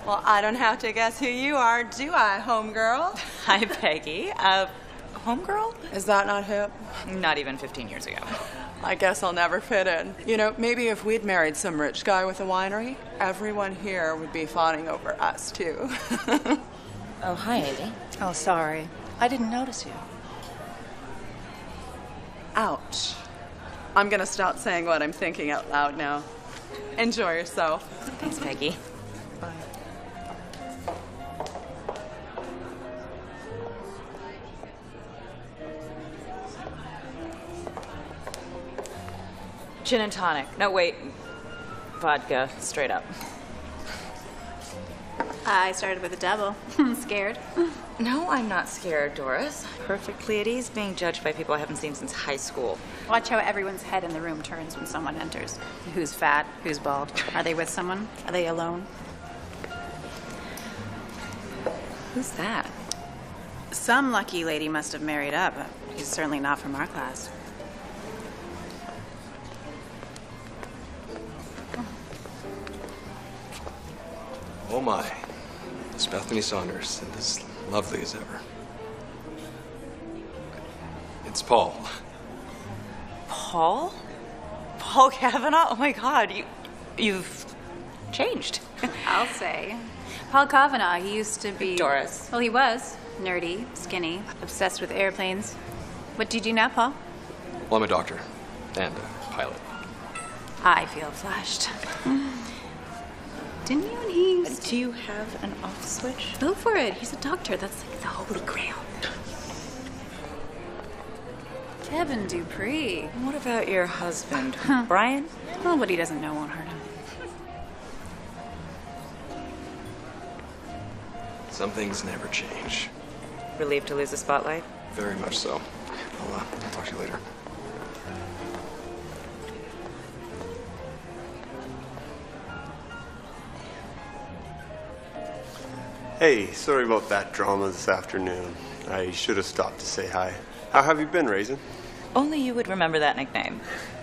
Well, I don't have to guess who you are, do I, homegirl? Hi, Peggy. Homegirl? Is that not hip? Not even 15 years ago. I guess I'll never fit in. You know, maybe if we'd married some rich guy with a winery, everyone here would be fawning over us, too. Oh, hi, Amy. Oh, sorry. I didn't notice you. Ouch. I'm gonna stop saying what I'm thinking out loud now. Enjoy yourself. Thanks, Peggy. Bye. Gin and tonic. No, wait. Vodka, straight up. I started with a double. Scared? No, I'm not scared, Doris. Perfectly at ease being judged by people I haven't seen since high school. Watch how everyone's head in the room turns when someone enters. Who's fat? Who's bald? Are they with someone? Are they alone? Who's that? Some lucky lady must have married up. He's certainly not from our class. Oh my. It's Bethany Saunders, and as lovely as ever. It's Paul. Paul? Paul Kavanaugh? Oh my God, you've changed. I'll say. Paul Kavanaugh, he used to be... Doris. Well, he was. Nerdy, skinny, obsessed with airplanes. What do you do now, Paul? Well, I'm a doctor and a pilot. I feel flushed. Didn't you and he... Do you have an off switch? Go for it. He's a doctor. That's like the holy grail. Kevin Dupree. What about your husband, Brian? Well, what he doesn't know won't hurt him. Some things never change. Relieved to lose the spotlight? Very much so. I'll talk to you later. Hey, sorry about that drama this afternoon. I should have stopped to say hi. How have you been, Raisin? Only you would remember that nickname.